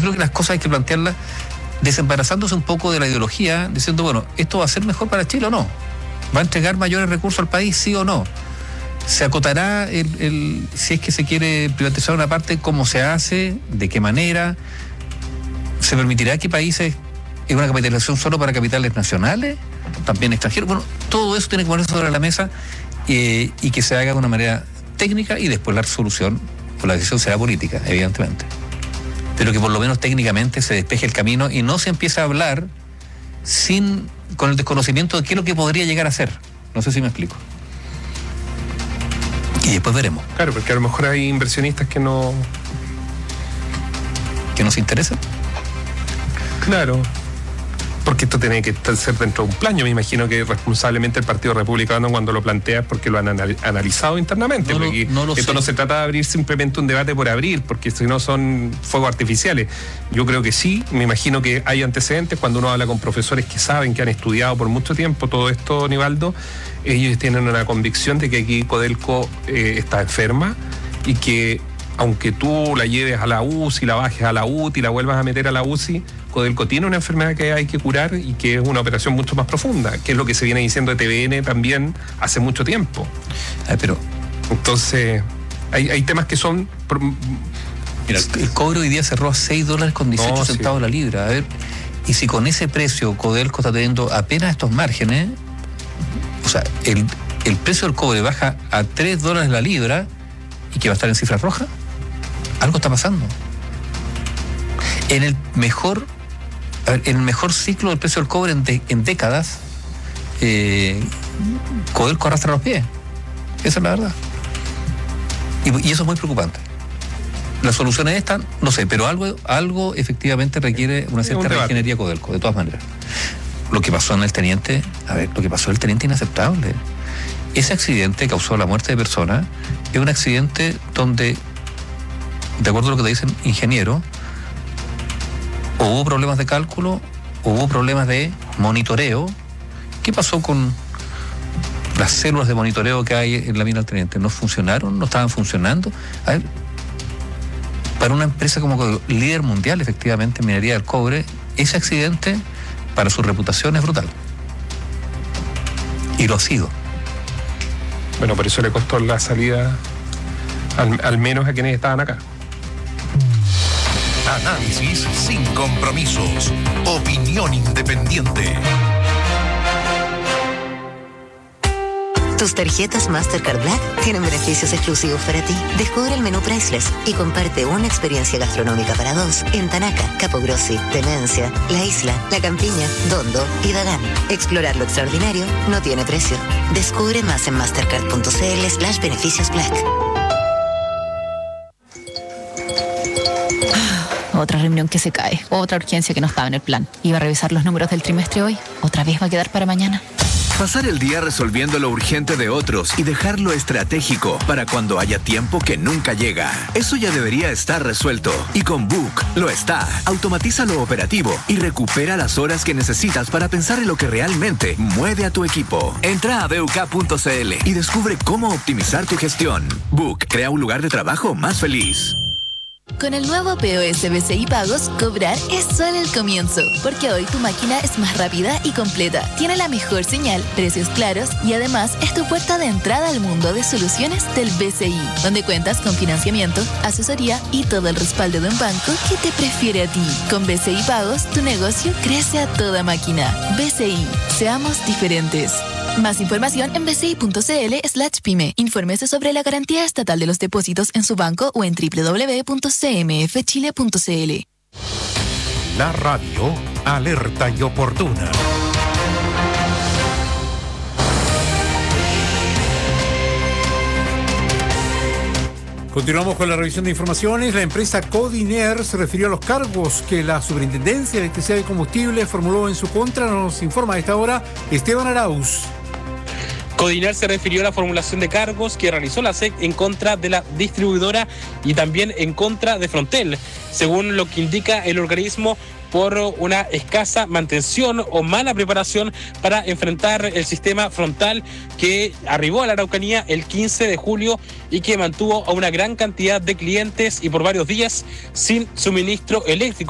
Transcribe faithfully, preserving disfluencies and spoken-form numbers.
creo que las cosas hay que plantearlas desembarazándose un poco de la ideología, diciendo, bueno, ¿esto va a ser mejor para Chile o no? ¿Va a entregar mayores recursos al país, sí o no? ¿Se acotará el, el, si es que se quiere privatizar una parte, cómo se hace, de qué manera? ¿Se permitirá que países, en una capitalización solo para capitales nacionales, también extranjeros? Bueno, todo eso tiene que ponerse sobre la mesa eh, y que se haga de una manera técnica, y después la resolución o la decisión será política, evidentemente. Pero que por lo menos técnicamente se despeje el camino y no se empiece a hablar sin, con el desconocimiento de qué es lo que podría llegar a ser. No sé si me explico. Y después veremos. Claro, porque a lo mejor hay inversionistas que no... ¿Que nos interesan? Claro. Porque esto tiene que ser dentro de un plan. Yo me imagino que responsablemente el Partido Republicano, cuando lo plantea, es porque lo han anal- analizado internamente. No lo, porque no lo esto sé. no se trata de abrir simplemente un debate por abrir, porque si no son fuegos artificiales. Yo creo que sí. Me imagino que hay antecedentes. Cuando uno habla con profesores que saben, que han estudiado por mucho tiempo todo esto, Nivaldo, ellos tienen una convicción de que aquí Codelco eh, está enferma y que aunque tú la lleves a la U C I, la bajes a la U T I, la vuelvas a meter a la U C I, Codelco tiene una enfermedad que hay que curar y que es una operación mucho más profunda, que es lo que se viene diciendo de T V N también hace mucho tiempo. Ah, pero Entonces, hay, hay temas que son... mira, el cobre hoy día cerró a seis dólares con dieciocho No, sí. centavos la libra. A ver, y si con ese precio Codelco está teniendo apenas estos márgenes, o sea, el, el precio del cobre baja a tres dólares la libra y que va a estar en cifras rojas, algo está pasando. En el mejor, a ver, en el mejor ciclo del precio del cobre en, de, en décadas, eh, Codelco arrastra los pies. Esa es la verdad. Y, y eso es muy preocupante. Las soluciones están, no sé, pero algo, algo efectivamente requiere una cierta un reingeniería Codelco, de todas maneras. Lo que pasó en el teniente, a ver, lo que pasó en el teniente inaceptable. Ese accidente causó la muerte de personas, es un accidente donde, de acuerdo a lo que te dicen ingenieros, o hubo problemas de cálculo, o hubo problemas de monitoreo. ¿Qué pasó con las células de monitoreo que hay en la mina del teniente? ¿No funcionaron? ¿No estaban funcionando? A ver, para una empresa como líder mundial, efectivamente, en minería del cobre, ese accidente para su reputación es brutal. Y lo ha sido. Bueno, por eso le costó la salida, al, al menos a quienes estaban acá. Análisis sin compromisos. Opinión independiente. Tus tarjetas Mastercard Black tienen beneficios exclusivos para ti. Descubre el menú Priceless y comparte una experiencia gastronómica para dos en Tanaca, Capogrossi, Demencia, La Isla, La Campiña, Dondo y Dagán. Explorar lo extraordinario no tiene precio. Descubre más en mastercard.cl slash beneficios black. Otra reunión que se cae, otra urgencia que no estaba en el plan. Iba a revisar los números del trimestre hoy, otra vez va a quedar para mañana. Pasar el día resolviendo lo urgente de otros y dejar lo estratégico para cuando haya tiempo que nunca llega. Eso ya debería estar resuelto. Y con Book lo está. Automatiza lo operativo y recupera las horas que necesitas para pensar en lo que realmente mueve a tu equipo. Entra a b u k punto c l y descubre cómo optimizar tu gestión. Book crea un lugar de trabajo más feliz. Con el nuevo P O S B C I Pagos, cobrar es solo el comienzo, porque hoy tu máquina es más rápida y completa, tiene la mejor señal, precios claros y además es tu puerta de entrada al mundo de soluciones del B C I, donde cuentas con financiamiento, asesoría y todo el respaldo de un banco que te prefiere a ti. Con B C I Pagos, tu negocio crece a toda máquina. B C I, seamos diferentes. Más información en bci.cl slash pyme. Infórmese sobre la garantía estatal de los depósitos en su banco o en doble u doble u doble u punto c m f chile punto c l. La radio alerta y oportuna. Continuamos con la revisión de informaciones. La empresa Codiner se refirió a los cargos que la Superintendencia de Electricidad y Combustible formuló en su contra. Nos informa a esta hora Esteban Arauz. Codiner se refirió a la formulación de cargos que realizó la S E C en contra de la distribuidora y también en contra de Frontel, según lo que indica el organismo, por una escasa mantención o mala preparación para enfrentar el sistema Frontal que arribó a la Araucanía el quince de julio y que mantuvo a una gran cantidad de clientes y por varios días sin suministro eléctrico.